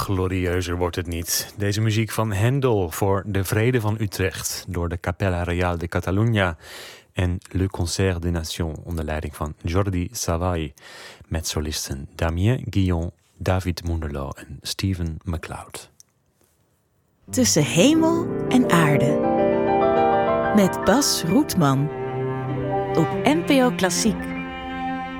glorieuzer wordt het niet. Deze muziek van Händel voor de Vrede van Utrecht door de Capella Real de Catalunya en Le Concert des Nations onder leiding van Jordi Savall met solisten Damien Guillon, David Moenderlo en Stephen MacLeod. Tussen hemel en aarde met Bas Roetman op NPO Klassiek.